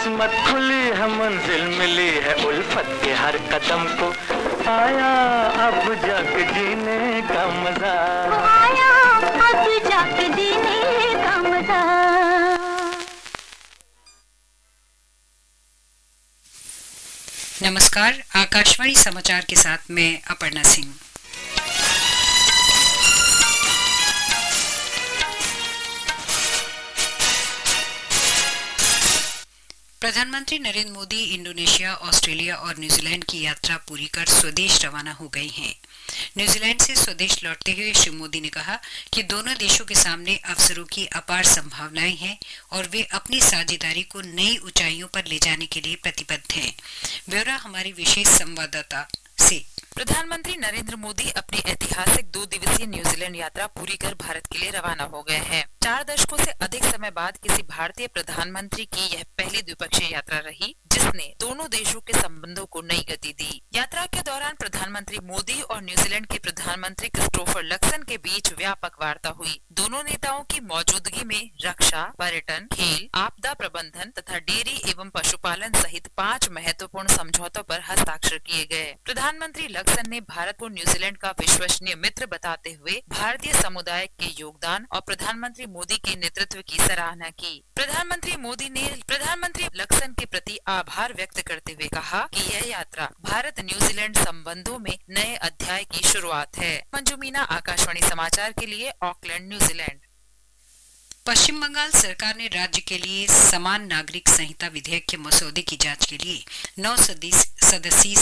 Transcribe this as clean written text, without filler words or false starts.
किस्मत खुली है, मंजिल मिली है उल्फत के हर कदम को, आया अब जग जीने का मजा, आया अब जग जीने का मजा। नमस्कार, आकाशवाणी समाचार के साथ मैं अपर्णा सिंह। प्रधानमंत्री नरेंद्र मोदी इंडोनेशिया, ऑस्ट्रेलिया और न्यूजीलैंड की यात्रा पूरी कर स्वदेश रवाना हो गए हैं। न्यूजीलैंड से स्वदेश लौटते हुए श्री मोदी ने कहा कि दोनों देशों के सामने अवसरों की अपार संभावनाएं हैं और वे अपनी साझेदारी को नई ऊंचाइयों पर ले जाने के लिए प्रतिबद्ध हैं। ब्यौरा हमारी विशेष संवाददाता से। प्रधानमंत्री नरेंद्र मोदी अपनी ऐतिहासिक 2 दिवसीय न्यूजीलैंड यात्रा पूरी कर भारत के लिए रवाना हो गए हैं। 4 दशकों से अधिक समय बाद किसी भारतीय प्रधानमंत्री की यह पहली द्विपक्षीय यात्रा रही, जिसने दोनों देशों के संबंधों को नई गति दी। यात्रा के दौरान प्रधानमंत्री मोदी और न्यूजीलैंड के प्रधानमंत्री क्रिस्टोफर लक्सन के बीच व्यापक वार्ता हुई। दोनों नेताओं की मौजूदगी में रक्षा, पर्यटन, खेल, आपदा प्रबंधन तथा डेयरी एवं पशुपालन सहित 5 महत्वपूर्ण समझौतों पर हस्ताक्षर किए गए। प्रधानमंत्री लक्सन ने भारत को न्यूजीलैंड का विश्वसनीय मित्र बताते हुए भारतीय समुदाय के योगदान और प्रधानमंत्री मोदी के नेतृत्व की सराहना की। प्रधानमंत्री मोदी ने प्रधानमंत्री लक्सन के प्रति आभार व्यक्त करते हुए कहा कि यह यात्रा भारत न्यूजीलैंड संबंधों में नए अध्याय की शुरुआत है। मंजू मीना, आकाशवाणी समाचार के लिए ऑकलैंड, न्यूजीलैंड। पश्चिम बंगाल सरकार ने राज्य के लिए समान नागरिक संहिता विधेयक के मसौदे की जांच के लिए 9 सदस्यीय